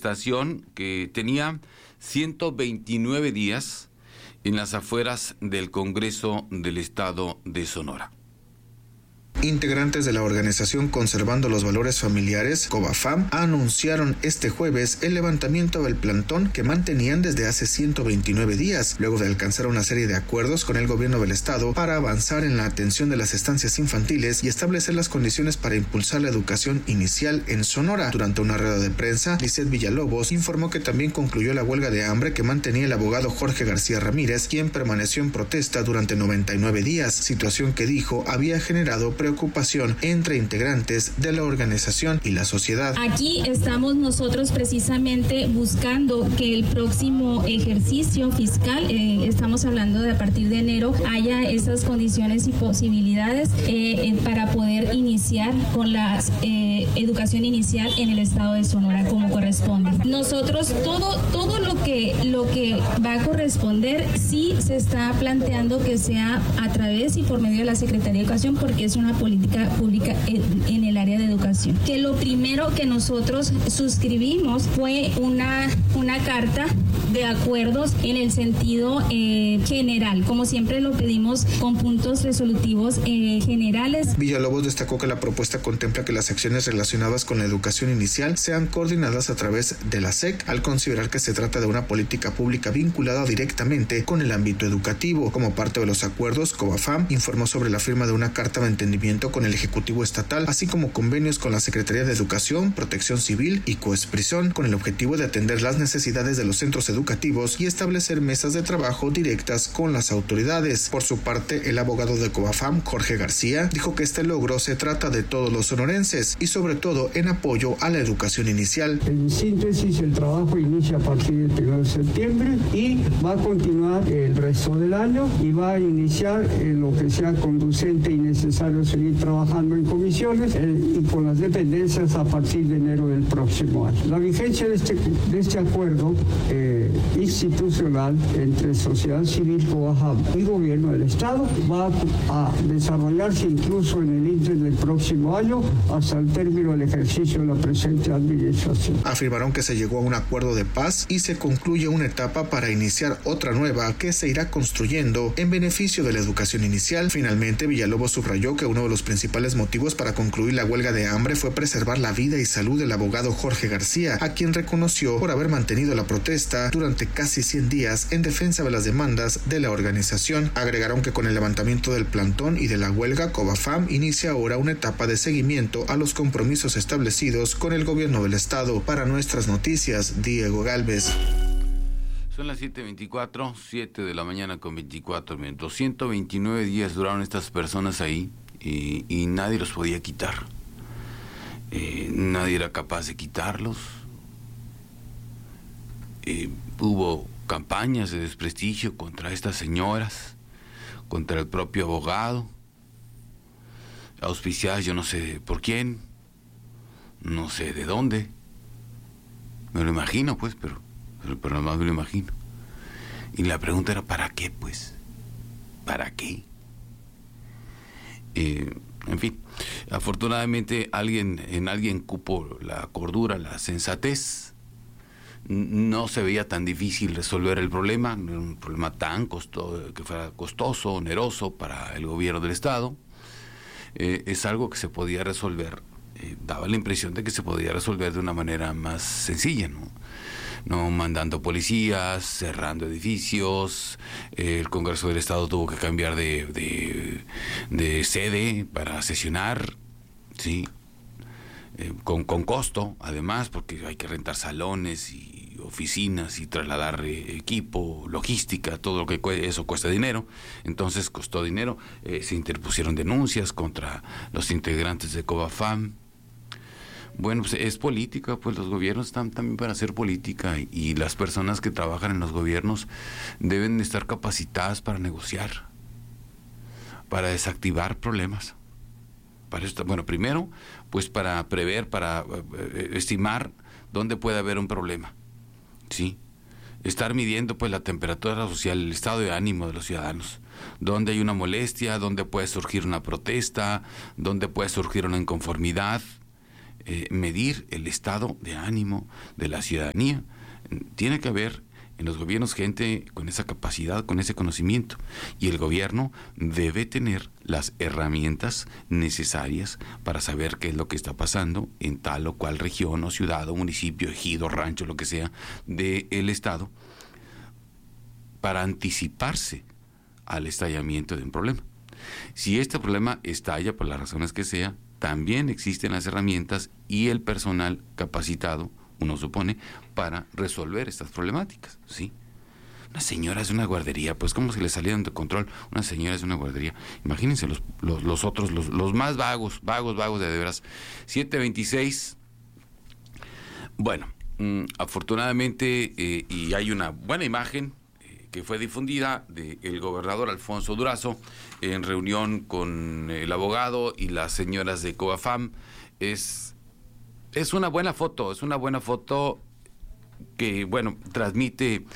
manifestación que tenía 129 días en las afueras del Congreso del Estado de Sonora. Integrantes de la organización Conservando los Valores Familiares, COVAFAM, anunciaron este jueves el levantamiento del plantón que mantenían desde hace 129 días, luego de alcanzar una serie de acuerdos con el gobierno del estado para avanzar en la atención de las estancias infantiles y establecer las condiciones para impulsar la educación inicial en Sonora. Durante una rueda de prensa, Lisset Villalobos informó que también concluyó la huelga de hambre que mantenía el abogado Jorge García Ramírez, quien permaneció en protesta durante 99 días, situación que dijo había generado preocupación entre integrantes de la organización y la sociedad. Aquí estamos nosotros precisamente buscando que el próximo ejercicio fiscal, estamos hablando de a partir de enero, haya esas condiciones y posibilidades para poder iniciar con la educación inicial en el estado de Sonora como corresponde. Nosotros todo lo que va a corresponder sí se está planteando que sea a través y por medio de la Secretaría de Educación, porque es una política pública en el área de educación. Que lo primero que nosotros suscribimos fue una carta de acuerdos en el sentido general, como siempre lo pedimos con puntos resolutivos generales. Villalobos destacó que la propuesta contempla que las acciones relacionadas con la educación inicial sean coordinadas a través de la SEC, al considerar que se trata de una política pública vinculada directamente con el ámbito educativo. Como parte de los acuerdos, COVAFAM informó sobre la firma de una carta de entendimiento con el Ejecutivo Estatal, así como convenios con la Secretaría de Educación, Protección Civil y Coesprisón, con el objetivo de atender las necesidades de los centros educativos y establecer mesas de trabajo directas con las autoridades. Por su parte, el abogado de COVAFAM, Jorge García, dijo que este logro se trata de todos los sonorenses y sobre todo en apoyo a la educación inicial. En síntesis, el trabajo inicia a partir del 1 de septiembre y va a continuar el resto del año y va a iniciar en lo que sea conducente y necesario seguir trabajando en comisiones y con las dependencias a partir de enero del próximo año. La vigencia de este acuerdo institucional entre sociedad civil, COVAFAM y gobierno del estado va a desarrollarse incluso en el ínter del próximo año hasta el término del ejercicio de la presente administración. Afirmaron que se llegó a un acuerdo de paz y se concluye una etapa para iniciar otra nueva que se irá construyendo en beneficio de la educación inicial. Finalmente, Villalobos subrayó que uno de los principales motivos para concluir la huelga de hambre fue preservar la vida y salud del abogado Jorge García, a quien reconoció por haber mantenido la protesta durante casi 100 días en defensa de las demandas de la organización. Agregaron que con el levantamiento del plantón y de la huelga, COVAFAM inicia ahora una etapa de seguimiento a los compromisos establecidos con el gobierno del estado. Para Nuestras Noticias, Diego Galvez. Son las 7:24, 7 de la mañana con 24 minutos. 129 días duraron estas personas ahí y nadie los podía quitar. Nadie era capaz de quitarlos. Hubo campañas de desprestigio contra estas señoras, contra el propio abogado, auspiciadas yo no sé por quién, no sé de dónde. Me lo imagino, pues, pero nada más me lo imagino. Y la pregunta era, ¿para qué, pues? ¿Para qué? En fin, afortunadamente en alguien cupo la cordura, la sensatez. No se veía tan difícil resolver el problema, no era un problema tan que fuera costoso, oneroso para el gobierno del estado. Es algo que se podía resolver, daba la impresión de que se podía resolver de una manera más sencilla, no mandando policías, cerrando edificios. El Congreso del Estado tuvo que cambiar de sede para sesionar, sí, con costo, además, porque hay que rentar salones y oficinas y trasladar equipo, logística, todo lo que eso cuesta dinero. Entonces costó dinero. Se interpusieron denuncias contra los integrantes de COVAFAM. Bueno, pues es política, pues los gobiernos están también para hacer política y las personas que trabajan en los gobiernos deben estar capacitadas para negociar, para desactivar problemas. Para esto, bueno, primero, pues para prever, para estimar dónde puede haber un problema, ¿sí? Estar midiendo pues la temperatura social, el estado de ánimo de los ciudadanos, dónde hay una molestia, dónde puede surgir una protesta, dónde puede surgir una inconformidad. medir el estado de ánimo de la ciudadanía. Tiene que haber en los gobiernos gente con esa capacidad, con ese conocimiento, y el gobierno debe tener las herramientas necesarias para saber qué es lo que está pasando en tal o cual región o ciudad o municipio, ejido, rancho, lo que sea del estado, para anticiparse al estallamiento de un problema. Si este problema estalla por las razones que sea, también existen las herramientas y el personal capacitado, uno supone, para resolver estas problemáticas, ¿sí? Una señora es una guardería, pues cómo se le salieron de control. Una señora es una guardería. Imagínense los otros, los más vagos de veras. 7:26. Bueno, afortunadamente, y hay una buena imagen que fue difundida del gobernador Alfonso Durazo en reunión con el abogado y las señoras de COBAFAM. Es una buena foto, que, bueno, transmite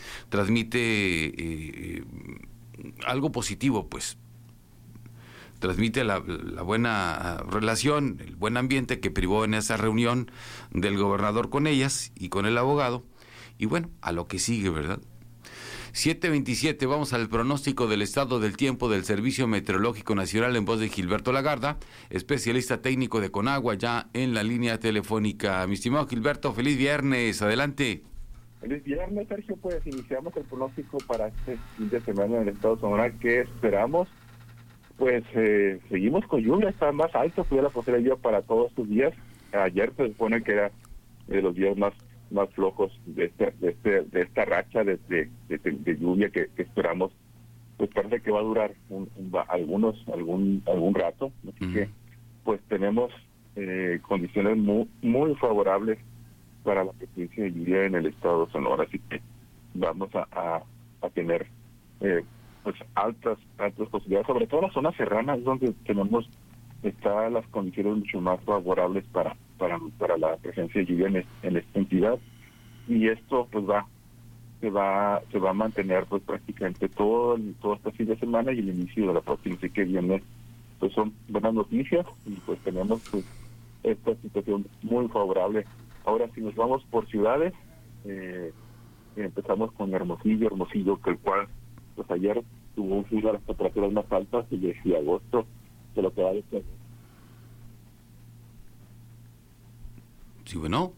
algo positivo, pues. Transmite la buena relación, el buen ambiente que privó en esa reunión del gobernador con ellas y con el abogado. Y bueno, a lo que sigue, ¿verdad? 7:27, vamos al pronóstico del estado del tiempo del Servicio Meteorológico Nacional en voz de Gilberto Lagarda, especialista técnico de Conagua, ya en la línea telefónica. Mi estimado Gilberto, feliz viernes, adelante. Feliz viernes, Sergio. Pues iniciamos el pronóstico para este fin de semana en el estado de Sonora. ¿Qué esperamos? Pues seguimos con lluvia, está más alto, fue la posible lluvia para todos estos días. Ayer se supone que era de los días más flojos de esta racha de lluvia que esperamos. Pues parece que va a durar algún rato, así que pues tenemos condiciones muy favorables para la presencia de lluvia en el estado de Sonora, así que vamos a tener pues altas posibilidades, sobre todo en las zonas serranas donde están las condiciones mucho más favorables para la presencia de lluvia en esta entidad, y esto pues se va a mantener pues prácticamente todo este fin de semana y el inicio de la próxima, así que viene, pues son buenas noticias y pues tenemos pues esta situación muy favorable. Ahora si nos vamos por ciudades, empezamos con Hermosillo, que el cual pues ayer tuvo una de las temperaturas más altas y agosto de lo que va a ser. Sí, bueno.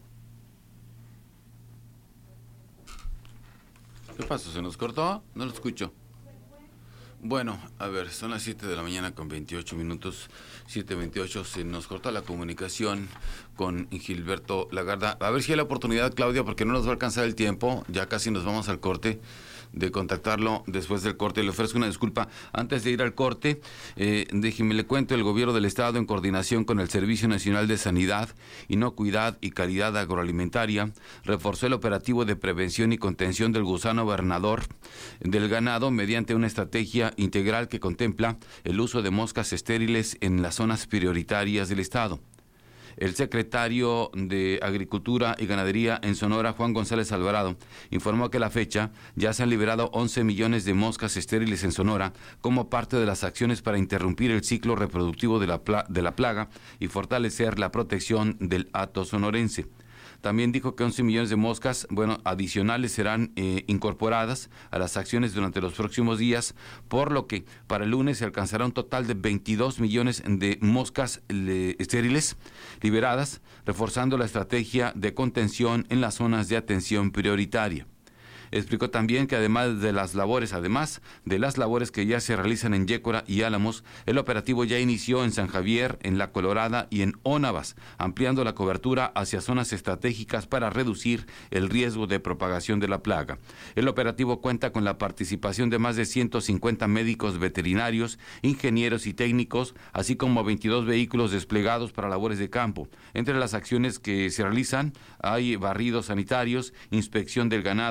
¿Qué pasó? ¿Se nos cortó? No lo escucho. Bueno, a ver, son las 7 de la mañana con 28 minutos, 7:28, se nos cortó la comunicación con Gilberto Lagarda. A ver si hay la oportunidad, Claudia, porque no nos va a alcanzar el tiempo, ya casi nos vamos al corte, de contactarlo después del corte. Le ofrezco una disculpa. Antes de ir al corte, déjeme le cuento, el gobierno del estado, en coordinación con el Servicio Nacional de Sanidad, Inocuidad y Calidad Agroalimentaria, reforzó el operativo de prevención y contención del gusano bernador del ganado mediante una estrategia integral que contempla el uso de moscas estériles en las zonas prioritarias del estado. El secretario de Agricultura y Ganadería en Sonora, Juan González Alvarado, informó que a la fecha ya se han liberado 11 millones de moscas estériles en Sonora como parte de las acciones para interrumpir el ciclo reproductivo de la plaga y fortalecer la protección del hato sonorense. También dijo que 11 millones de moscas, adicionales serán incorporadas a las acciones durante los próximos días, por lo que para el lunes se alcanzará un total de 22 millones de moscas estériles liberadas, reforzando la estrategia de contención en las zonas de atención prioritaria. Explicó también que además de las labores que ya se realizan en Yécora y Álamos, el operativo ya inició en San Javier, en La Colorada y en Ónavas, ampliando la cobertura hacia zonas estratégicas para reducir el riesgo de propagación de la plaga. El operativo cuenta con la participación de más de 150 médicos veterinarios, ingenieros y técnicos, así como 22 vehículos desplegados para labores de campo. Entre las acciones que se realizan hay barridos sanitarios, inspección del ganado,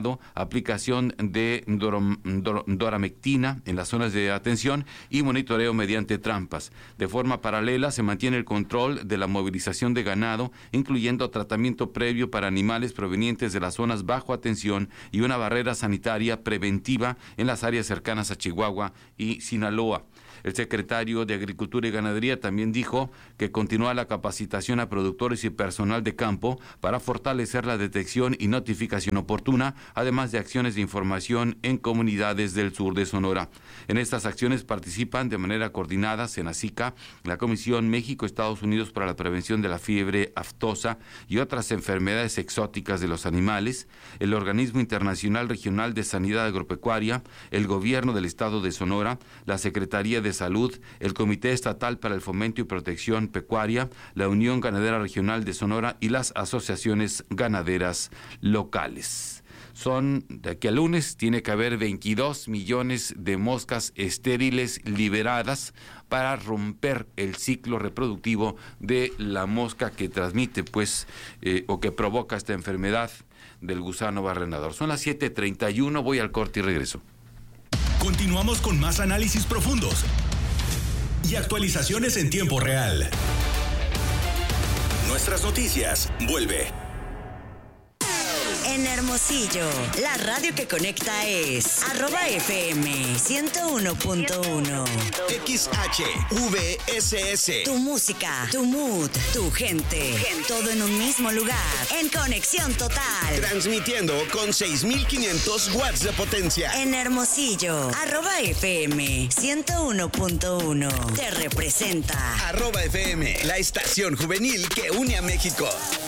aplicación de doramectina en las zonas de atención y monitoreo mediante trampas. De forma paralela, se mantiene el control de la movilización de ganado, incluyendo tratamiento previo para animales provenientes de las zonas bajo atención y una barrera sanitaria preventiva en las áreas cercanas a Chihuahua y Sinaloa. El secretario de Agricultura y Ganadería también dijo que continúa la capacitación a productores y personal de campo para fortalecer la detección y notificación oportuna, además de acciones de información en comunidades del sur de Sonora. En estas acciones participan de manera coordinada Senacica, la Comisión México-Estados Unidos para la Prevención de la Fiebre Aftosa y otras enfermedades exóticas de los animales, el Organismo Internacional Regional de Sanidad Agropecuaria, el Gobierno del Estado de Sonora, la Secretaría de Salud, el Comité Estatal para el Fomento y Protección Pecuaria, la Unión Ganadera Regional de Sonora y las asociaciones ganaderas locales. De aquí al lunes tiene que haber 22 millones de moscas estériles liberadas para romper el ciclo reproductivo de la mosca que transmite, o que provoca esta enfermedad del gusano barrenador. Son las 7:31, voy al corte y regreso. Continuamos con más análisis profundos y actualizaciones en tiempo real. Nuestras noticias, vuelve. En Hermosillo, la radio que conecta es @FM 101.1. XHVSS. Tu música, tu mood, tu gente. Todo en un mismo lugar. En conexión total. Transmitiendo con 6,500 watts de potencia. En Hermosillo, @FM 101.1. Te representa. @FM, la estación juvenil que une a México.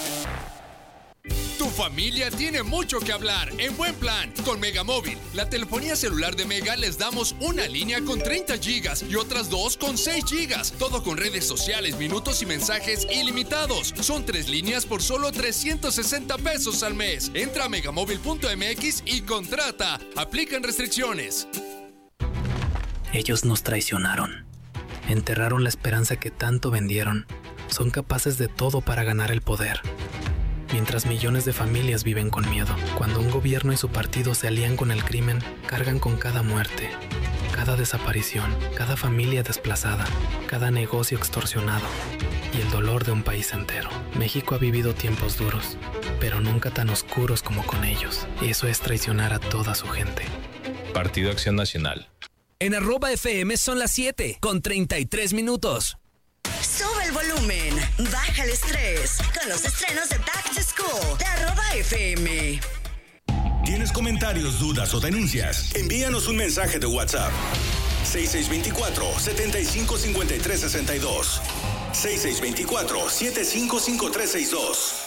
Tu familia tiene mucho que hablar en Buen Plan con Megamóvil. La telefonía celular de Mega les damos una línea con 30 gigas y otras 2 con 6 gigas. Todo con redes sociales, minutos y mensajes ilimitados. Son 3 líneas por solo 360 pesos al mes. Entra a megamóvil.mx y contrata. Aplican restricciones. Ellos nos traicionaron. Enterraron la esperanza que tanto vendieron. Son capaces de todo para ganar el poder. Mientras millones de familias viven con miedo, cuando un gobierno y su partido se alían con el crimen, cargan con cada muerte, cada desaparición, cada familia desplazada, cada negocio extorsionado y el dolor de un país entero. México ha vivido tiempos duros, pero nunca tan oscuros como con ellos. Eso es traicionar a toda su gente. Partido Acción Nacional. En @FM son las 7:33. Sube el volumen, baja el estrés con los estrenos de Back to School de @FM. ¿Tienes comentarios, dudas o denuncias? Envíanos un mensaje de WhatsApp. 6624-755362. 6624-755362.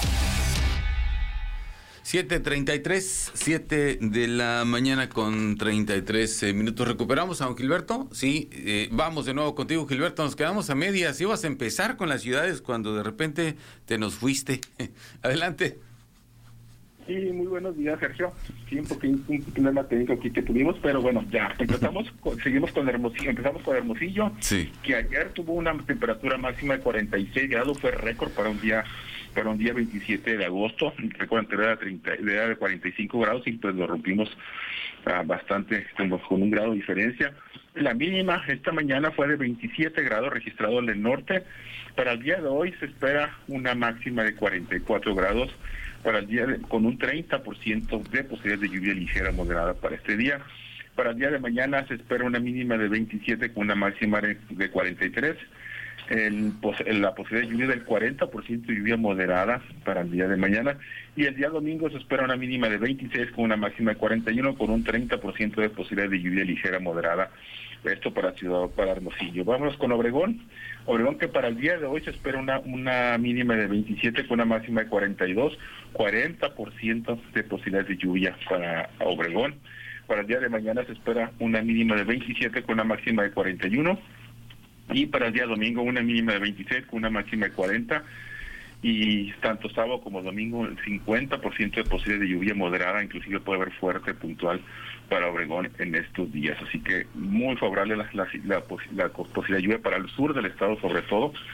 7:33, 7 de la mañana con 33 minutos. ¿Recuperamos a don Gilberto? Sí, vamos de nuevo contigo, Gilberto. Nos quedamos a medias. Ibas a empezar con las ciudades cuando de repente te nos fuiste. Adelante. Sí, muy buenos días, Sergio. Sí, un problema técnico aquí que tuvimos, pero bueno, ya seguimos con Hermosillo. Empezamos con Hermosillo, sí, que ayer tuvo una temperatura máxima de 46 grados, fue récord para un día 27 de agosto. Recuerden que era de 45 grados y pues lo rompimos bastante, con un grado de diferencia. La mínima esta mañana fue de 27 grados registrado en el norte. Para el día de hoy se espera una máxima de 44 grados. Para el día con un 30% de posibilidad de lluvia ligera moderada para este día. Para el día de mañana se espera una mínima de 27 con una máxima de 43. La posibilidad de lluvia del 40% de lluvia moderada para el día de mañana. Y el día domingo se espera una mínima de 26 con una máxima de 41 con un 30% de posibilidad de lluvia ligera moderada. Esto para Hermosillo. Vámonos con Obregón. Obregón, que para el día de hoy se espera una mínima de 27 con una máxima de 42, 40% de posibilidades de lluvia para Obregón. Para el día de mañana se espera una mínima de 27 con una máxima de 41 y para el día domingo una mínima de 26 con una máxima de 40 y tanto sábado como domingo el 50% de posibilidad de lluvia moderada, inclusive puede haber fuerte puntual para Obregón en estos días, así que muy favorable la posibilidad de lluvia para el sur del estado sobre todo.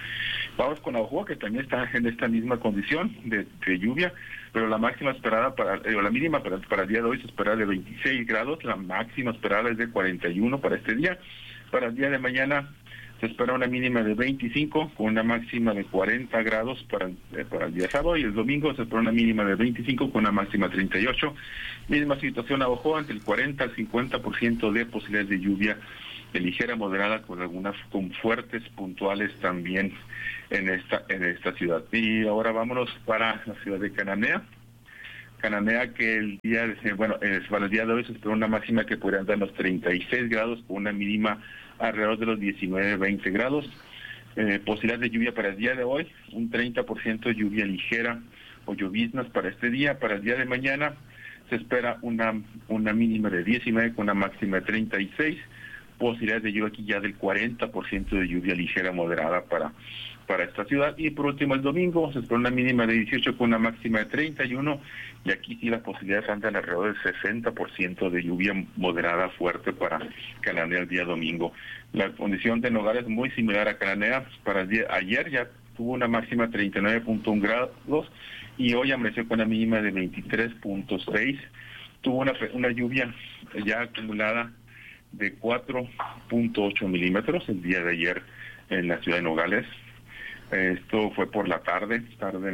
Vamos con Navojoa, que también está en esta misma condición de lluvia, pero la máxima esperada la mínima para el día de hoy se espera de 26 grados, la máxima esperada es de 41 para este día. Para el día de mañana se espera una mínima de 25 con una máxima de 40 grados para el día sábado, y el domingo se espera una mínima de 25 con una máxima de 38. Misma situación Navojoa, entre el 40 al 50% de posibilidades de lluvia de ligera moderada, con fuertes puntuales también en esta ciudad. Y ahora vámonos para la ciudad de Cananea. Cananea, que para el día de hoy se espera una máxima que podría andar en los 36 grados con una mínima alrededor de los 19-20 grados. Posibilidad de lluvia para el día de hoy, un 30% de lluvia ligera o lloviznas para este día. Para el día de mañana se espera una mínima de 19 con una máxima de 36. Posibilidades de lluvia aquí ya del 40% de lluvia ligera moderada para esta ciudad. Y por último, el domingo se espera una mínima de 18 con una máxima de 31, y aquí sí las posibilidades andan alrededor del 60% de lluvia moderada fuerte para Cananea el día domingo. La condición de Nogales es muy similar a Cananea. Para el día ayer ya tuvo una máxima de 39.1 grados y hoy amaneció con una mínima de 23.6. Tuvo una lluvia ya acumulada de 4.8 milímetros el día de ayer en la ciudad de Nogales. Esto fue por la tarde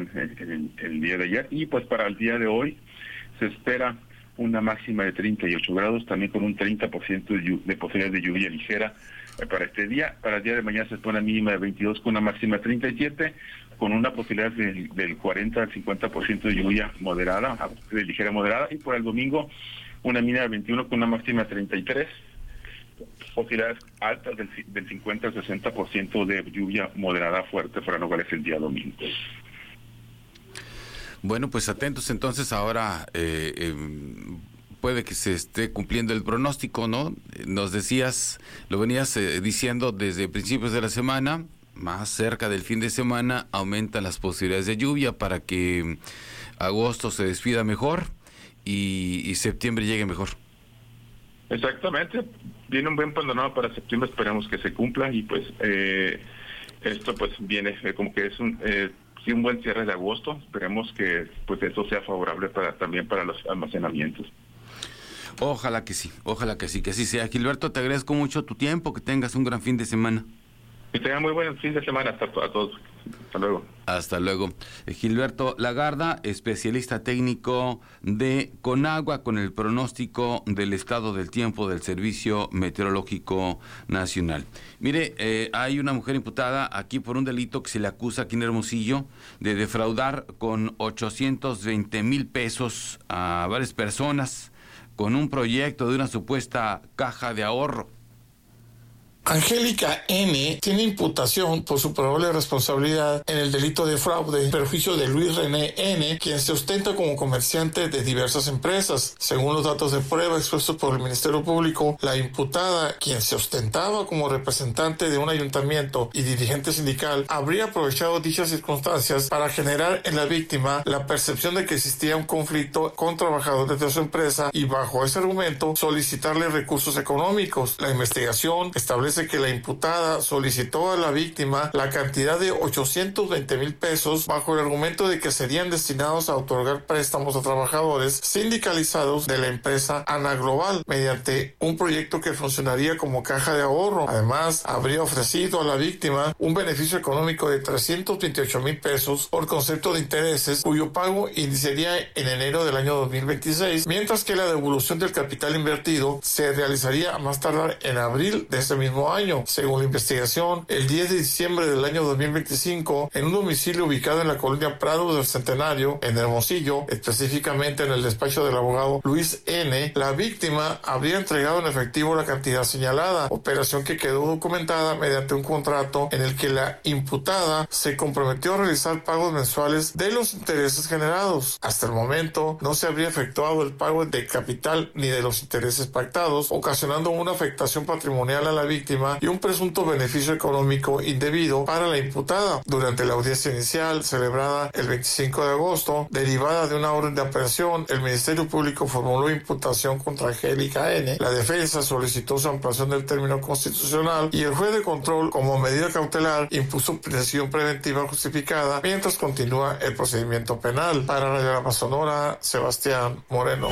el día de ayer, y pues para el día de hoy se espera una máxima de 38 grados, también con un 30% de posibilidades de lluvia ligera para este día. Para el día de mañana se espera una mínima de 22 con una máxima de 37, con una posibilidad del 40 al 50% de lluvia moderada, de ligera moderada, y por el domingo una mínima de 21 con una máxima de 33. Posibilidades altas del 50 al 60% de lluvia moderada fuerte para Nogales el día domingo. Bueno, pues atentos entonces ahora, puede que se esté cumpliendo el pronóstico, ¿no? Nos decías, lo venías diciendo desde principios de la semana, más cerca del fin de semana aumentan las posibilidades de lluvia para que agosto se despida mejor y septiembre llegue mejor. Exactamente, viene un buen panorama para septiembre, esperamos que se cumpla, y pues esto pues viene como que es un buen cierre de agosto. Esperemos que pues esto sea favorable también para los almacenamientos. Ojalá que sí, que así sea. Gilberto, te agradezco mucho tu tiempo, que tengas un gran fin de semana. Que tengan muy buen fin de semana a todos. Hasta luego. Hasta luego. Gilberto Lagarda, especialista técnico de Conagua, con el pronóstico del estado del tiempo del Servicio Meteorológico Nacional. Mire, hay una mujer imputada aquí por un delito que se le acusa aquí en Hermosillo de defraudar con 820,000 pesos a varias personas con un proyecto de una supuesta caja de ahorro. Angélica N. tiene imputación por su probable responsabilidad en el delito de fraude en perjuicio de Luis René N., quien se ostenta como comerciante de diversas empresas. Según los datos de prueba expuestos por el Ministerio Público, la imputada, quien se ostentaba como representante de un ayuntamiento y dirigente sindical, habría aprovechado dichas circunstancias para generar en la víctima la percepción de que existía un conflicto con trabajadores de su empresa y, bajo ese argumento, solicitarle recursos económicos. La investigación establece que la imputada solicitó a la víctima la cantidad de 820,000 pesos bajo el argumento de que serían destinados a otorgar préstamos a trabajadores sindicalizados de la empresa Ana Global mediante un proyecto que funcionaría como caja de ahorro. Además, habría ofrecido a la víctima un beneficio económico de 328,000 pesos por concepto de intereses, cuyo pago iniciaría en enero del año 2026, mientras que la devolución del capital invertido se realizaría a más tardar en abril de ese mismo año. Según la investigación, el 10 de diciembre del año 2025, en un domicilio ubicado en la colonia Prado del Centenario, en Hermosillo, específicamente en el despacho del abogado Luis N., la víctima habría entregado en efectivo la cantidad señalada, operación que quedó documentada mediante un contrato en el que la imputada se comprometió a realizar pagos mensuales de los intereses generados. Hasta el momento, no se habría efectuado el pago de capital ni de los intereses pactados, ocasionando una afectación patrimonial a la víctima víctima y un presunto beneficio económico indebido para la imputada. Durante la audiencia inicial, celebrada el 25 de agosto, derivada de una orden de aprehensión, el Ministerio Público formuló imputación contra Angélica N. La defensa solicitó su ampliación del término constitucional y el juez de control, como medida cautelar, impuso prisión preventiva justificada mientras continúa el procedimiento penal. Para Radio La Paz Sonora, Sebastián Moreno.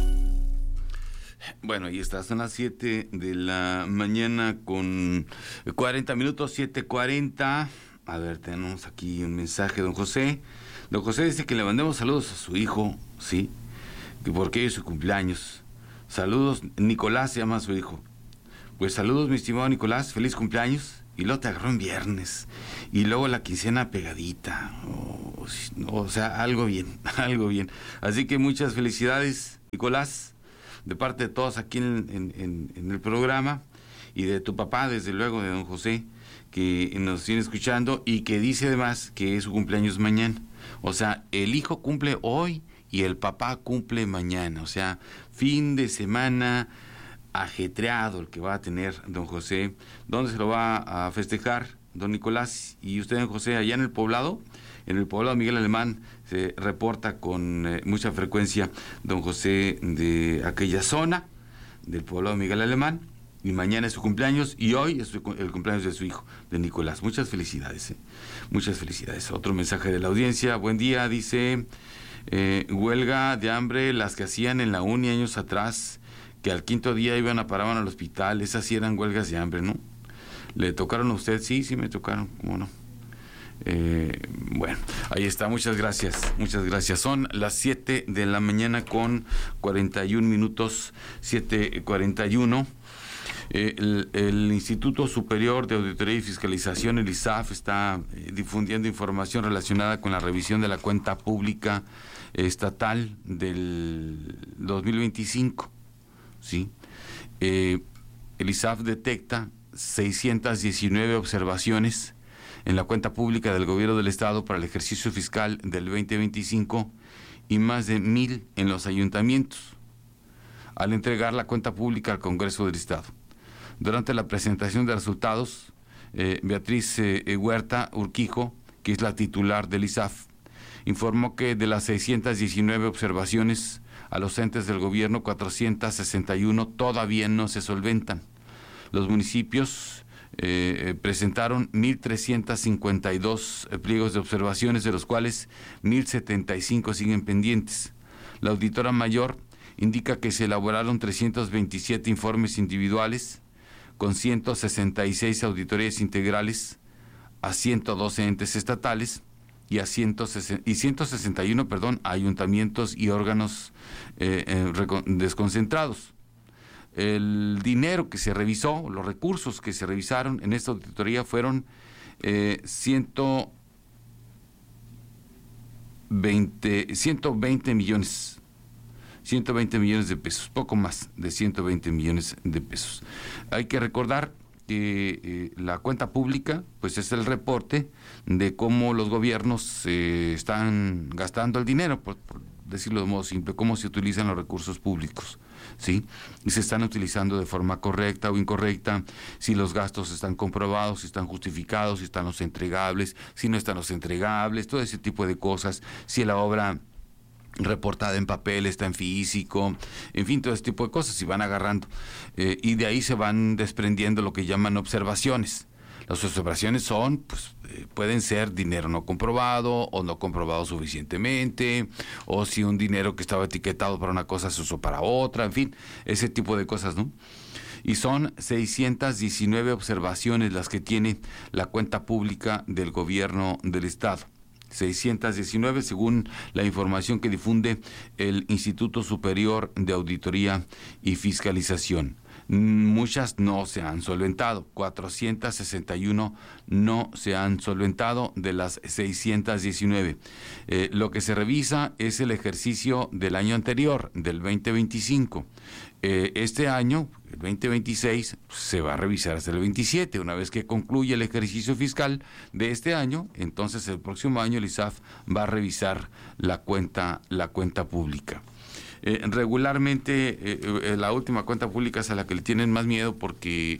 Bueno, y estas son las 7 de la mañana con 40 minutos, 7:40. A ver, tenemos aquí un mensaje de don José. Don José dice que le mandemos saludos a su hijo, ¿sí? Que porque hoy es su cumpleaños. Saludos, Nicolás se llama su hijo. Pues saludos, mi estimado Nicolás, feliz cumpleaños. Y luego te agarró en viernes. Y luego la quincena pegadita. O sea, algo bien, algo bien. Así que muchas felicidades, Nicolás, de parte de todos aquí en el programa, y de tu papá, desde luego, de don José, que nos tiene escuchando y que dice además que es su cumpleaños mañana. O sea, el hijo cumple hoy y el papá cumple mañana. O sea, fin de semana ajetreado el que va a tener don José. ¿Dónde se lo va a festejar, don Nicolás? Y usted, don José, allá en el poblado Miguel Alemán, se reporta con mucha frecuencia don José de aquella zona del poblado Miguel Alemán, y mañana es su cumpleaños y hoy es el cumpleaños de su hijo, de Nicolás. Muchas felicidades, muchas felicidades. Otro mensaje de la audiencia. Buen día, dice, huelga de hambre las que hacían en la uni años atrás, que al quinto día paraban al hospital. Esas sí eran huelgas de hambre, ¿no? ¿Le tocaron a usted? Sí, me tocaron, ¿cómo no? Bueno, ahí está, muchas gracias. Son las 7 de la mañana con 41 minutos, 7:41. El Instituto Superior de Auditoría y Fiscalización, el ISAF, está difundiendo información relacionada con la revisión de la cuenta pública estatal del 2025, ¿sí? El ISAF detecta 619 observaciones en la cuenta pública del Gobierno del Estado para el ejercicio fiscal del 2025 y más de 1,000 en los ayuntamientos, al entregar la cuenta pública al Congreso del Estado. Durante la presentación de resultados, Beatriz Huerta Urquijo, que es la titular del ISAF, informó que de las 619 observaciones a los entes del gobierno, 461 todavía no se solventan. Los municipios presentaron 1,352 pliegos de observaciones, de los cuales 1,075 siguen pendientes. La auditora mayor indica que se elaboraron 327 informes individuales con 166 auditorías integrales a 112 entes estatales y a 161 ayuntamientos y órganos desconcentrados. El dinero que se revisó, los recursos que se revisaron en esta auditoría fueron 120 millones de pesos, poco más de 120 millones de pesos. Hay que recordar que la cuenta pública pues es el reporte de cómo los gobiernos están gastando el dinero, por decirlo de modo simple, cómo se utilizan los recursos públicos, ¿sí? Y se están utilizando de forma correcta o incorrecta, si los gastos están comprobados, si están justificados, si están los entregables, si no están los entregables, todo ese tipo de cosas, si la obra reportada en papel está en físico, en fin, todo ese tipo de cosas, y van agarrando. Y de ahí se van desprendiendo lo que llaman observaciones. Las observaciones son, pueden ser dinero no comprobado o no comprobado suficientemente, o si un dinero que estaba etiquetado para una cosa se usó para otra, en fin, ese tipo de cosas, ¿no? Y son 619 observaciones las que tiene la cuenta pública del gobierno del Estado. 619 según la información que difunde el Instituto Superior de Auditoría y Fiscalización. Muchas no se han solventado, 461 no se han solventado de las 619. Lo que se revisa es el ejercicio del año anterior, del 2025. Este año, el 2026, se va a revisar hasta el 27. Una vez que concluya el ejercicio fiscal de este año, entonces el próximo año el ISAF va a revisar la cuenta pública. Regularmente la última cuenta pública es a la que le tienen más miedo porque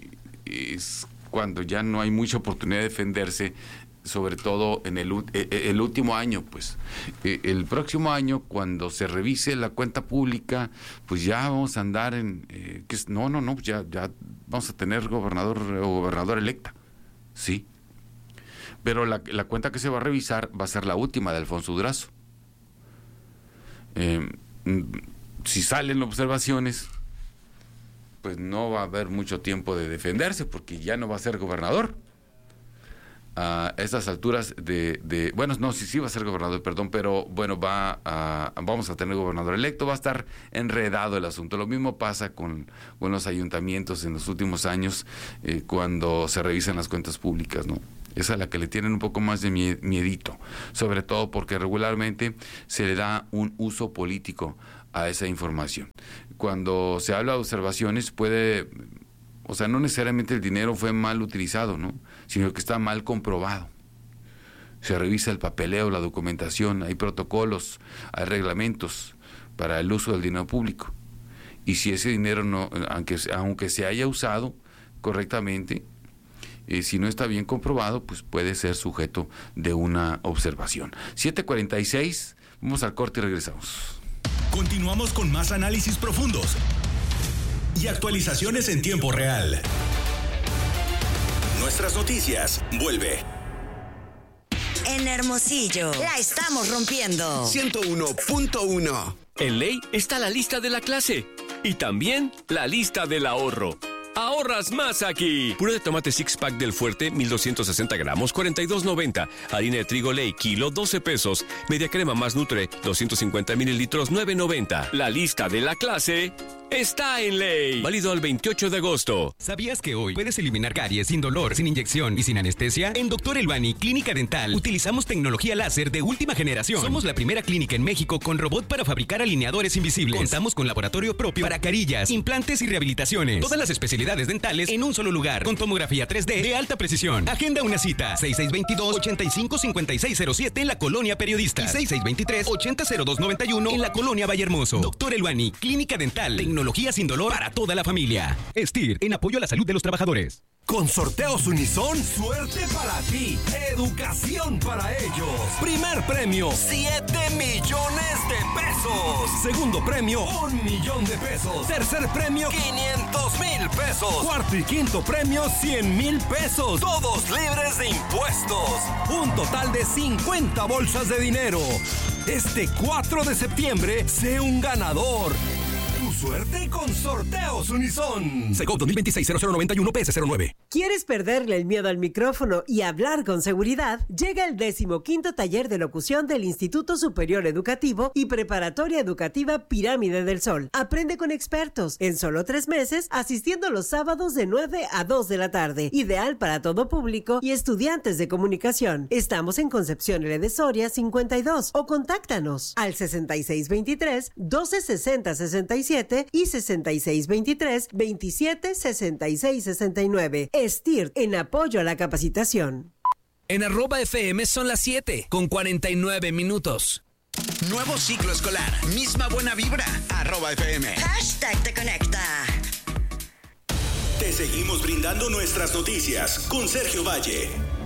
es cuando ya no hay mucha oportunidad de defenderse, sobre todo en el último año, pues. El próximo año, cuando se revise la cuenta pública, pues ya vamos a andar en... ya vamos a tener gobernador o gobernadora electa, sí. Pero la cuenta que se va a revisar va a ser la última de Alfonso Durazo. Si salen observaciones, pues no va a haber mucho tiempo de defenderse, porque ya no va a ser gobernador. A estas alturas sí va a ser gobernador, perdón, pero bueno, vamos a tener gobernador electo, va a estar enredado el asunto. Lo mismo pasa con los ayuntamientos en los últimos años, cuando se revisan las cuentas públicas, ¿no? Es a la que le tienen un poco más de miedito, sobre todo porque regularmente se le da un uso político a esa información. Cuando se habla de observaciones no necesariamente el dinero fue mal utilizado, ¿no? Sino que está mal comprobado. Se revisa el papeleo, la documentación, hay protocolos, hay reglamentos para el uso del dinero público. Y si ese dinero aunque se haya usado correctamente, si no está bien comprobado, pues puede ser sujeto de una observación. 7:46, vamos al corte y regresamos. Continuamos con más análisis profundos y actualizaciones en tiempo real. Nuestras noticias, vuelve. En Hermosillo, la estamos rompiendo. 101.1. En Ley está la lista de la clase y también la lista del ahorro. Ahorras más aquí. Puré de tomate six pack del Fuerte, 1260 gramos, 42.90. Harina de trigo Ley, kilo, 12 pesos. Media crema más Nutre, 250 mililitros, 9.90. La lista de la clase está en Ley. Válido al 28 de agosto. ¿Sabías que hoy puedes eliminar caries sin dolor, sin inyección y sin anestesia? En Dr. Elbani Clínica Dental utilizamos tecnología láser de última generación. Somos la primera clínica en México con robot para fabricar alineadores invisibles. Contamos con laboratorio propio para carillas, implantes y rehabilitaciones. Todas las especialidades dentales en un solo lugar, con tomografía 3D de alta precisión. Agenda una cita, 6622-855607 en la Colonia Periodista y 6623-800291 en la Colonia Vallehermoso. Dr. Elbani Clínica Dental, tecnología sin dolor para toda la familia. STIR, en apoyo a la salud de los trabajadores. Con Sorteos Unison, suerte para ti, educación para ellos. Primer premio, 7 millones de pesos. Segundo premio, 1 millón de pesos. Tercer premio, 500,000 pesos. Cuarto y quinto premio, 100,000 pesos. Todos libres de impuestos. Un total de 50 bolsas de dinero. Este 4 de septiembre, sé un ganador. Suerte con Sorteos Unison. Secop 2026-0091-PS09. ¿Quieres perderle el miedo al micrófono y hablar con seguridad? Llega el 15º taller de locución del Instituto Superior Educativo y Preparatoria Educativa Pirámide del Sol. Aprende con expertos en solo 3 meses, asistiendo los sábados de 9 a 2 de la tarde. Ideal para todo público y estudiantes de comunicación. Estamos en Concepción L. de Soria 52 o contáctanos al 6623-1260-67 y 6623-276669. STIR, en apoyo a la capacitación. En @FM son las 7:49 minutos. Nuevo ciclo escolar, misma buena vibra. @FM. Hashtag te conecta. Te seguimos brindando nuestras noticias con Sergio Valle.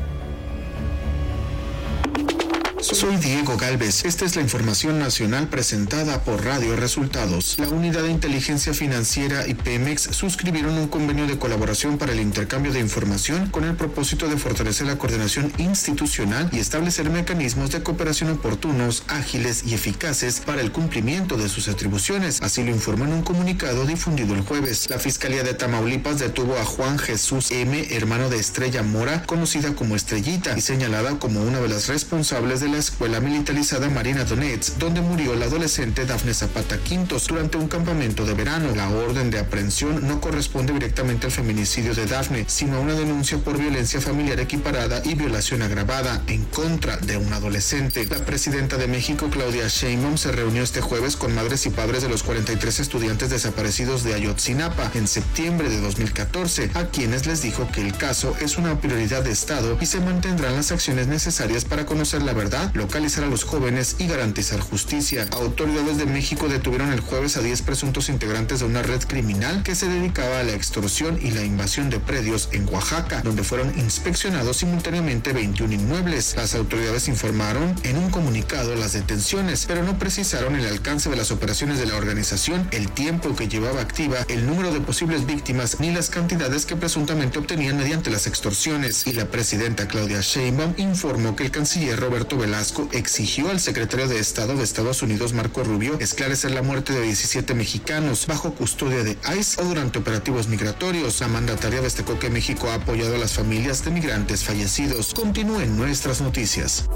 Soy Diego Galvez. Esta es la información nacional presentada por Radio Resultados. La Unidad de Inteligencia Financiera y Pemex suscribieron un convenio de colaboración para el intercambio de información con el propósito de fortalecer la coordinación institucional y establecer mecanismos de cooperación oportunos, ágiles y eficaces para el cumplimiento de sus atribuciones. Así lo informó en un comunicado difundido el jueves. La Fiscalía de Tamaulipas detuvo a Juan Jesús M., hermano de Estrella Mora, conocida como Estrellita, y señalada como una de las responsables de la escuela militarizada Marina Donetsk, donde murió la adolescente Dafne Zapata Quintos durante un campamento de verano. La orden de aprehensión no corresponde directamente al feminicidio de Dafne, sino a una denuncia por violencia familiar equiparada y violación agravada en contra de un adolescente. La presidenta de México, Claudia Sheinbaum, se reunió este jueves con madres y padres de los 43 estudiantes desaparecidos de Ayotzinapa en septiembre de 2014, a quienes les dijo que el caso es una prioridad de Estado y se mantendrán las acciones necesarias para conocer la verdad busca localizar a los jóvenes y garantizar justicia. Autoridades de México detuvieron el jueves a 10 presuntos integrantes de una red criminal que se dedicaba a la extorsión y la invasión de predios en Oaxaca, donde fueron inspeccionados simultáneamente 21 inmuebles. Las autoridades informaron en un comunicado las detenciones, pero no precisaron el alcance de las operaciones de la organización, el tiempo que llevaba activa, el número de posibles víctimas ni las cantidades que presuntamente obtenían mediante las extorsiones. Y la presidenta Claudia Sheinbaum informó que el canciller Roberto Velasco exigió al secretario de Estado de Estados Unidos, Marco Rubio, esclarecer la muerte de 17 mexicanos bajo custodia de ICE o durante operativos migratorios. La mandataria destacó que México ha apoyado a las familias de migrantes fallecidos. Continúen nuestras noticias.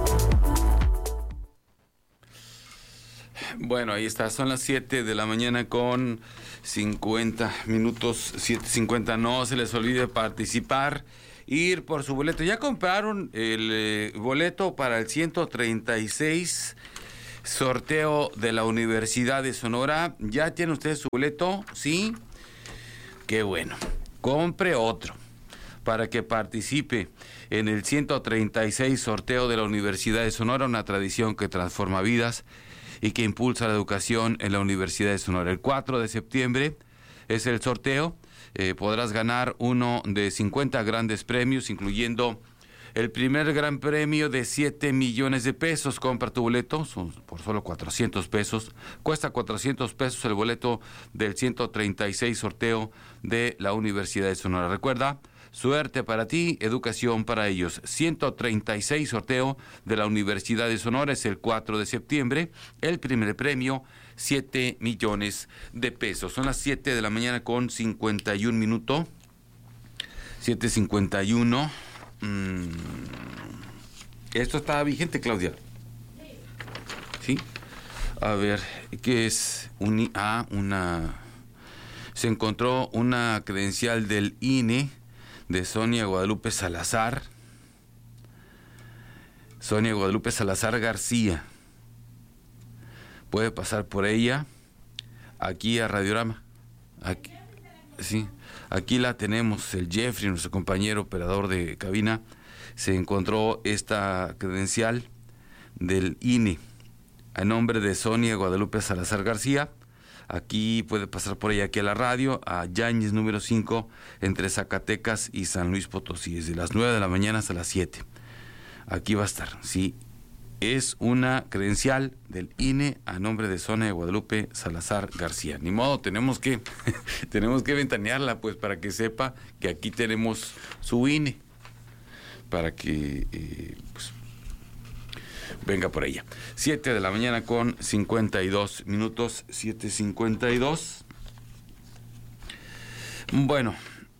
Bueno, ahí está, son las 7 de la mañana con 50 minutos, 7:50. No se les olvide participar, ir por su boleto. ¿Ya compraron el boleto para el 136 sorteo de la Universidad de Sonora? ¿Ya tiene usted su boleto? ¿Sí? Qué bueno. Compre otro para que participe en el 136 sorteo de la Universidad de Sonora, una tradición que transforma vidas y que impulsa la educación en la Universidad de Sonora. El 4 de septiembre es el sorteo. Podrás ganar uno de 50 grandes premios, incluyendo el primer gran premio de 7 millones de pesos. Compra tu boleto por solo 400 pesos. Cuesta 400 pesos el boleto del 136 sorteo de la Universidad de Sonora. Recuerda, suerte para ti, educación para ellos. 136 sorteo de la Universidad de Sonora es el 4 de septiembre. El primer premio, 7 millones de pesos. Son las 7 de la mañana con 51 minutos. 7:51. ¿Esto está vigente, Claudia? ¿Sí? A ver, ¿qué es? Se encontró una credencial del INE de Sonia Guadalupe Salazar. Sonia Guadalupe Salazar García. Puede pasar por ella aquí a Radiorama. Aquí, sí, aquí la tenemos. El Jeffrey, nuestro compañero operador de cabina, se encontró esta credencial del INE a nombre de Sonia Guadalupe Salazar García. Aquí puede pasar por ella, aquí a la radio, a Yáñez número 5, entre Zacatecas y San Luis Potosí, desde las 9 de la mañana hasta las 7. Aquí va a estar, sí. Es una credencial del INE a nombre de Sonia Guadalupe Salazar García. Ni modo, tenemos que ventanearla, pues, para que sepa que aquí tenemos su INE, para que pues, venga por ella. 7 de la mañana con 52 minutos, 7:52. Bueno,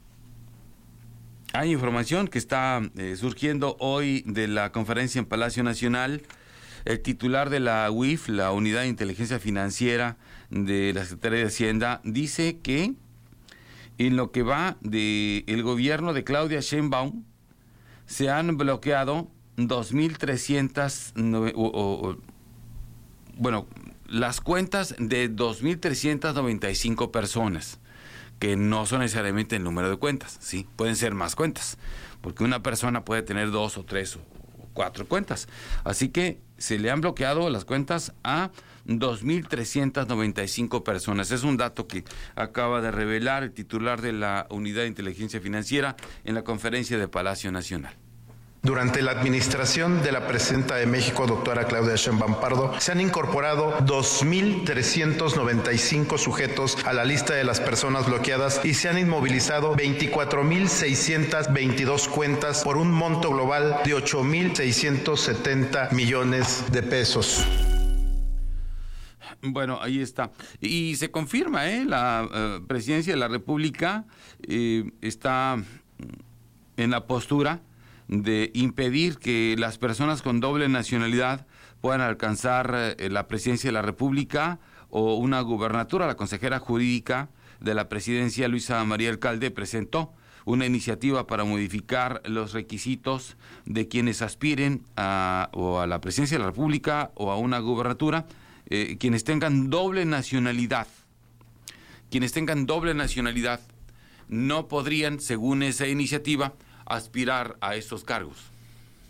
hay información que está surgiendo hoy de la conferencia en Palacio Nacional. El titular de la UIF, la Unidad de Inteligencia Financiera de la Secretaría de Hacienda, dice que en lo que va del gobierno de Claudia Sheinbaum se han bloqueado 2.300, las cuentas de 2.395 personas, que no son necesariamente el número de cuentas, sí, pueden ser más cuentas, porque una persona puede tener 2 o 3 o 4 cuentas. Así que se le han bloqueado las cuentas a 2.395 personas. Es un dato que acaba de revelar el titular de la Unidad de Inteligencia Financiera en la conferencia de Palacio Nacional. Durante la administración de la presidenta de México, doctora Claudia Sheinbaum Pardo, se han incorporado 2.395 sujetos a la lista de las personas bloqueadas y se han inmovilizado 24.622 cuentas por un monto global de 8.670 millones de pesos. Bueno, ahí está. Y se confirma, la presidencia de la República está en la postura de impedir que las personas con doble nacionalidad puedan alcanzar la presidencia de la República o una gubernatura. La consejera jurídica de la presidencia, Luisa María Alcalde, presentó una iniciativa para modificar los requisitos de quienes aspiren o a la presidencia de la República o a una gubernatura, quienes tengan doble nacionalidad. Quienes tengan doble nacionalidad no podrían, según esa iniciativa, aspirar a estos cargos.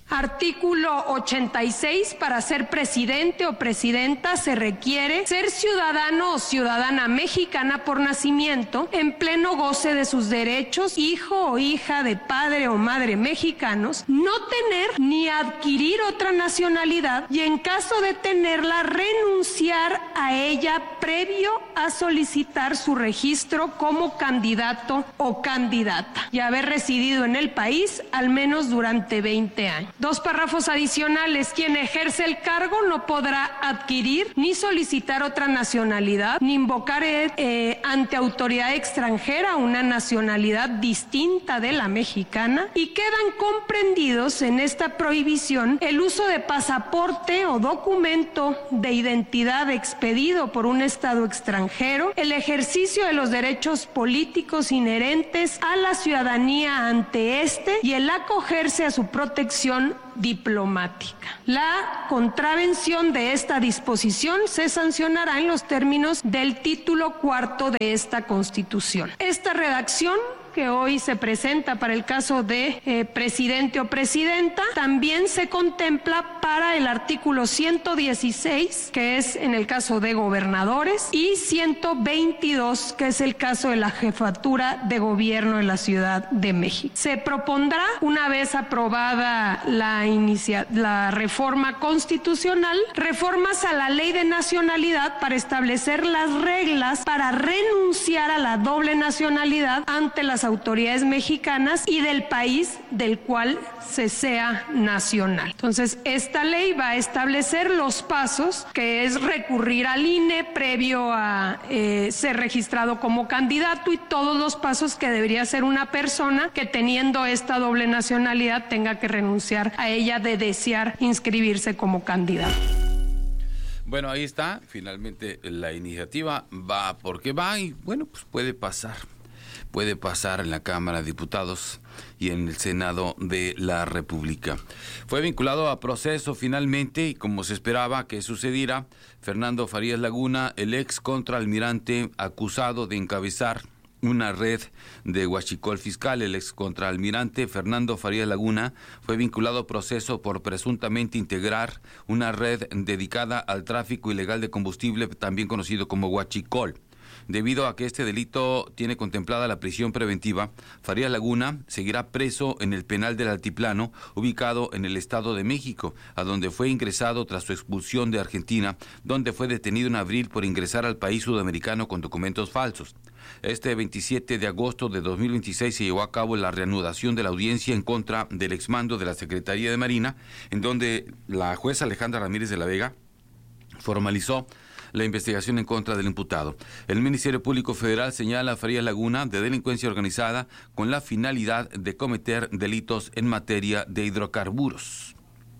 Artículo 86. Para ser presidente o presidenta se requiere ser ciudadano o ciudadana mexicana por nacimiento, en pleno goce de sus derechos, hijo o hija de padre o madre mexicanos, no tener ni adquirir otra nacionalidad y en caso de tenerla renunciar a ella previo a solicitar su registro como candidato o candidata y haber residido en el país al menos durante 20 años. 2 párrafos adicionales. Quien ejerce el cargo no podrá adquirir ni solicitar otra nacionalidad, ni invocar ante autoridad extranjera una nacionalidad distinta de la mexicana, y quedan comprendidos en esta prohibición el uso de pasaporte o documento de identidad expedido por un Estado extranjero, el ejercicio de los derechos políticos inherentes a la ciudadanía ante este y el acogerse a su protección diplomática. La contravención de esta disposición se sancionará en los términos del título 4 de esta Constitución. Esta redacción que hoy se presenta para el caso de presidente o presidenta, también se contempla para el artículo 116, que es en el caso de gobernadores, y 122, que es el caso de la jefatura de gobierno de la Ciudad de México. Se propondrá, una vez aprobada la reforma constitucional, reformas a la ley de nacionalidad para establecer las reglas para renunciar a la doble nacionalidad ante las autoridades mexicanas y del país del cual se sea nacional. Entonces, esta ley va a establecer los pasos, que es recurrir al INE previo a ser registrado como candidato, y todos los pasos que debería hacer una persona que, teniendo esta doble nacionalidad, tenga que renunciar a ella de desear inscribirse como candidato. Bueno, ahí está. Finalmente la iniciativa va porque va y, bueno, pues puede pasar en la Cámara de Diputados y en el Senado de la República. Fue vinculado a proceso finalmente, y como se esperaba que sucediera, Fernando Farías Laguna, el ex contraalmirante acusado de encabezar una red de huachicol fiscal. El ex contraalmirante Fernando Farías Laguna fue vinculado a proceso por presuntamente integrar una red dedicada al tráfico ilegal de combustible, también conocido como huachicol. Debido a que este delito tiene contemplada la prisión preventiva, Farías Laguna seguirá preso en el penal del Altiplano, ubicado en el Estado de México, a donde fue ingresado tras su expulsión de Argentina, donde fue detenido en abril por ingresar al país sudamericano con documentos falsos. Este 27 de agosto de 2026 se llevó a cabo la reanudación de la audiencia en contra del exmando de la Secretaría de Marina, en donde la jueza Alejandra Ramírez de la Vega formalizó la investigación en contra del imputado. El Ministerio Público Federal señala a Farías Laguna de delincuencia organizada con la finalidad de cometer delitos en materia de hidrocarburos.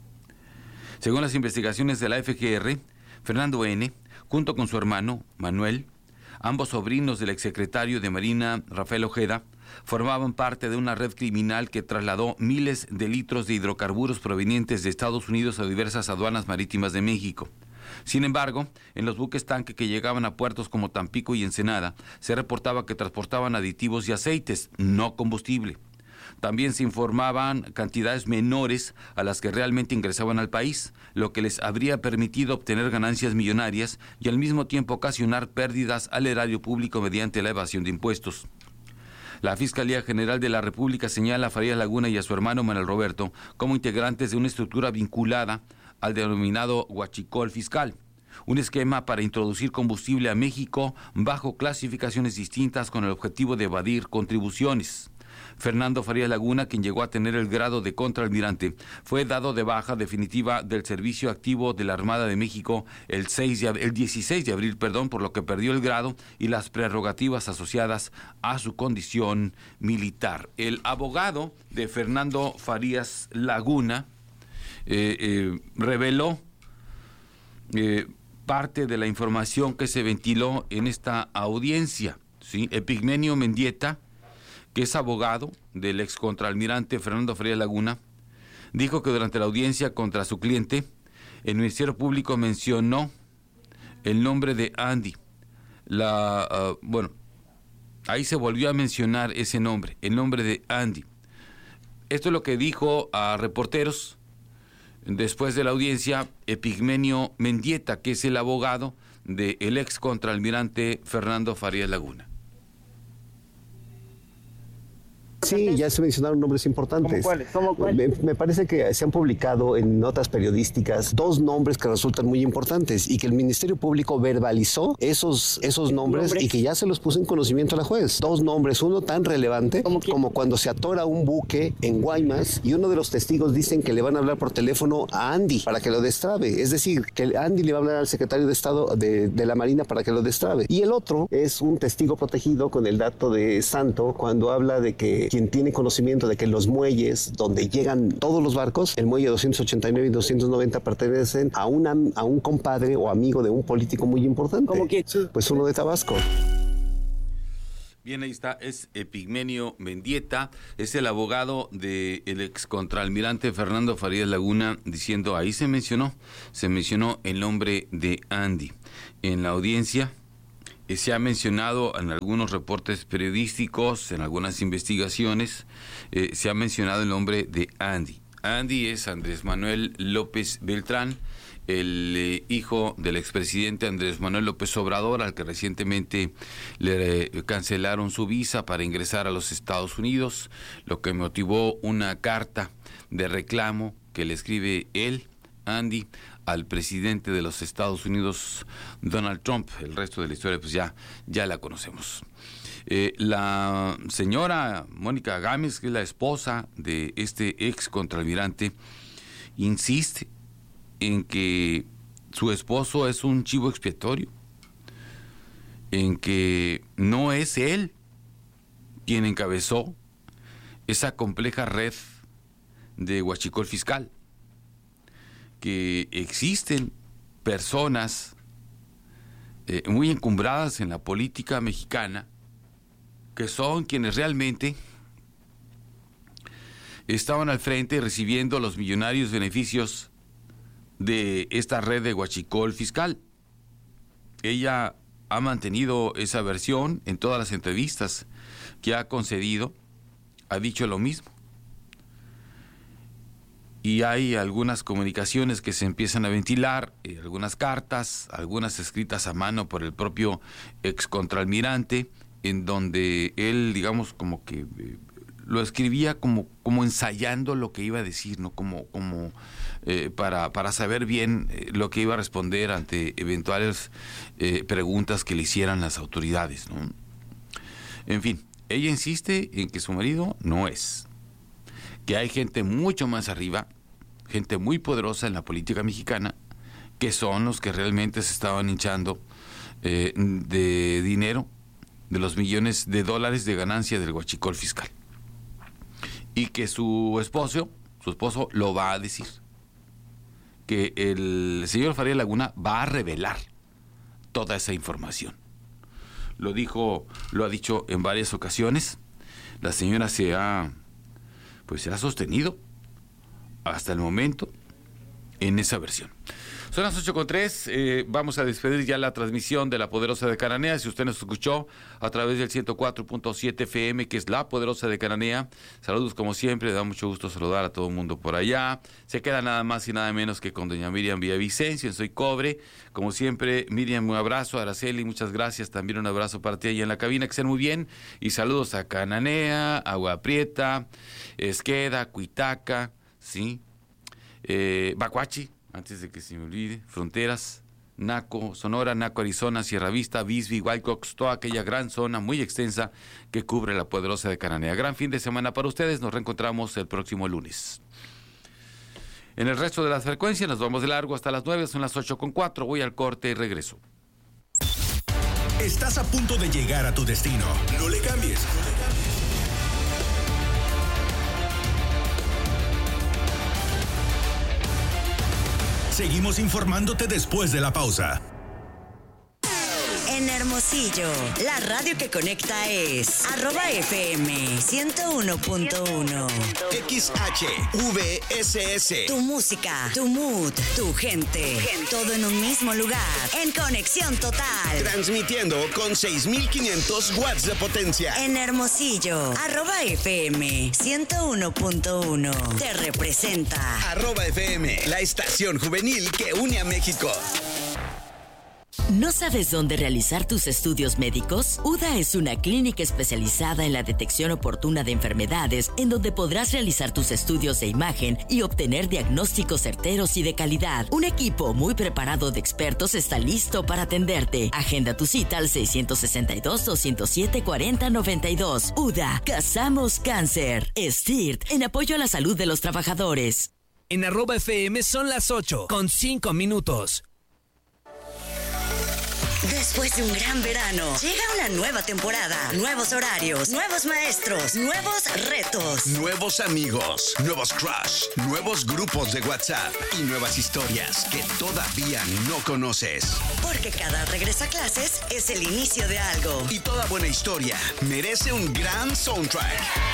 Según las investigaciones de la FGR, Fernando N., junto con su hermano Manuel, ambos sobrinos del exsecretario de Marina Rafael Ojeda, formaban parte de una red criminal que trasladó miles de litros de hidrocarburos provenientes de Estados Unidos a diversas aduanas marítimas de México. Sin embargo, en los buques tanque que llegaban a puertos como Tampico y Ensenada, se reportaba que transportaban aditivos y aceites, no combustible. También se informaban cantidades menores a las que realmente ingresaban al país, lo que les habría permitido obtener ganancias millonarias y al mismo tiempo ocasionar pérdidas al erario público mediante la evasión de impuestos. La Fiscalía General de la República señala a Farías Laguna y a su hermano Manuel Roberto como integrantes de una estructura vinculada al denominado huachicol fiscal, un esquema para introducir combustible a México bajo clasificaciones distintas con el objetivo de evadir contribuciones. Fernando Farías Laguna, quien llegó a tener el grado de contraalmirante, fue dado de baja definitiva del servicio activo de la Armada de México el 16 de abril, por lo que perdió el grado y las prerrogativas asociadas a su condición militar. El abogado de Fernando Farías Laguna reveló parte de la información que se ventiló en esta audiencia, ¿sí? Epigmenio Mendieta, que es abogado del ex contraalmirante Fernando Farías Laguna, dijo que durante la audiencia contra su cliente, el Ministerio Público mencionó el nombre de Andy. Ahí se volvió a mencionar ese nombre, el nombre de Andy. Esto es lo que dijo a reporteros Después de la audiencia, Epigmenio Mendieta, que es el abogado del ex contraalmirante Fernando Farías Laguna. Sí, ya se mencionaron nombres importantes. ¿Cómo cuáles? Me parece que se han publicado en notas periodísticas 2 nombres que resultan muy importantes y que el Ministerio Público verbalizó esos nombres y que ya se los puso en conocimiento a la juez. 2 nombres, uno tan relevante como cuando se atora un buque en Guaymas y uno de los testigos dicen que le van a hablar por teléfono a Andy para que lo destrabe. Es decir, que Andy le va a hablar al secretario de Estado de la Marina para que lo destrabe. Y el otro es un testigo protegido con el dato de Santo cuando habla de que quien tiene conocimiento de que los muelles donde llegan todos los barcos, el muelle 289 y 290 pertenecen a un compadre o amigo de un político muy importante. ¿Cómo quién? Pues uno de Tabasco. Bien, ahí está, es Epigmenio Mendieta, es el abogado del ex contraalmirante Fernando Farías Laguna, diciendo, ahí se mencionó el nombre de Andy. En la audiencia se ha mencionado en algunos reportes periodísticos, en algunas investigaciones, se ha mencionado el nombre de Andy. Andy es Andrés Manuel López Beltrán, el hijo del expresidente Andrés Manuel López Obrador, al que recientemente le cancelaron su visa para ingresar a los Estados Unidos, lo que motivó una carta de reclamo que le escribe él, Andy, al presidente de los Estados Unidos, Donald Trump. El resto de la historia pues ya la conocemos. La señora Mónica Gámez, que es la esposa de este ex contraalmirante, insiste en que su esposo es un chivo expiatorio, en que no es él quien encabezó esa compleja red de huachicol fiscal, que existen personas muy encumbradas en la política mexicana que son quienes realmente estaban al frente recibiendo los millonarios beneficios de esta red de huachicol fiscal. Ella ha mantenido esa versión en todas las entrevistas que ha concedido, ha dicho lo mismo. Y hay algunas comunicaciones que se empiezan a ventilar, algunas cartas, algunas escritas a mano por el propio ex contraalmirante, en donde él, digamos, como que lo escribía como ensayando lo que iba a decir, ¿no? Para saber bien lo que iba a responder ante eventuales preguntas que le hicieran las autoridades, ¿no? En fin, ella insiste en que su marido no es, que hay gente mucho más arriba, gente muy poderosa en la política mexicana, que son los que realmente se estaban hinchando de dinero, de los millones de dólares de ganancia del huachicol fiscal. Y que su esposo lo va a decir, que el señor Farías Laguna va a revelar toda esa información. Lo ha dicho en varias ocasiones. La señora se ha sostenido hasta el momento en esa versión. Son las 8:03, vamos a despedir ya la transmisión de La Poderosa de Cananea. Si usted nos escuchó a través del 104.7 FM, que es La Poderosa de Cananea, saludos como siempre, da mucho gusto saludar a todo el mundo por allá. Se queda nada más y nada menos que con doña Miriam Villavicencio, en Soy Cobre. Como siempre, Miriam, un abrazo. Araceli, muchas gracias, también un abrazo para ti allá en la cabina, que estén muy bien. Y saludos a Cananea, Agua Prieta, Esqueda, Cuitaca, ¿sí? Bacuachi, antes de que se me olvide, Fronteras, Naco, Sonora, Naco, Arizona, Sierra Vista, Bisbee, Whitecox, toda aquella gran zona muy extensa que cubre La Poderosa de Cananea. Gran fin de semana para ustedes, nos reencontramos el próximo lunes. En el resto de las frecuencias nos vamos de largo hasta las 9, son las 8:04, voy al corte y regreso. Estás a punto de llegar a tu destino, no le cambies. Seguimos informándote después de la pausa. En Hermosillo, la radio que conecta es @FM 101.1. XHVSS. Tu música, tu mood, tu gente. Todo en un mismo lugar. En conexión total. Transmitiendo con 6,500 watts de potencia. En Hermosillo, @FM 101.1. Te representa. @FM, la estación juvenil que une a México. ¿No sabes dónde realizar tus estudios médicos? UDA es una clínica especializada en la detección oportuna de enfermedades, en donde podrás realizar tus estudios de imagen y obtener diagnósticos certeros y de calidad. Un equipo muy preparado de expertos está listo para atenderte. Agenda tu cita al 662-207-4092. UDA, cazamos cáncer. STIRT, en apoyo a la salud de los trabajadores. En @FM son las 8:05. Después de un gran verano, llega una nueva temporada. Nuevos horarios, nuevos maestros, nuevos retos. Nuevos amigos, nuevos crush, nuevos grupos de WhatsApp y nuevas historias que todavía no conoces. Porque cada regreso a clases es el inicio de algo. Y toda buena historia merece un gran soundtrack.